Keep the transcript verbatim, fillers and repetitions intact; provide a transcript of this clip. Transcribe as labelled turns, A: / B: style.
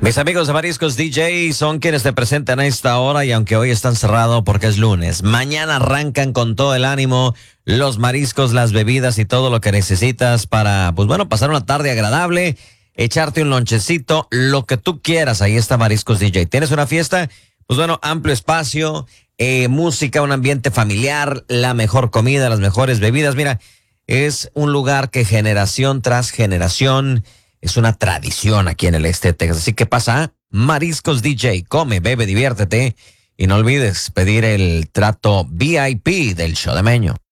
A: Mis amigos de Mariscos D J son quienes te presentan a esta hora y aunque hoy están cerrados porque es lunes, mañana arrancan con todo el ánimo los mariscos, las bebidas y todo lo que necesitas para, pues bueno, pasar una tarde agradable, echarte un lonchecito, lo que tú quieras. Ahí está Mariscos D J. ¿Tienes una fiesta? Pues bueno, amplio espacio, eh, música, un ambiente familiar, la mejor comida, las mejores bebidas. Mira, es un lugar que generación tras generación es una tradición aquí en el este de Texas. Así que pasa, Mariscos D J, come, bebe, diviértete y no olvides pedir el trato V I P del Show de Meño.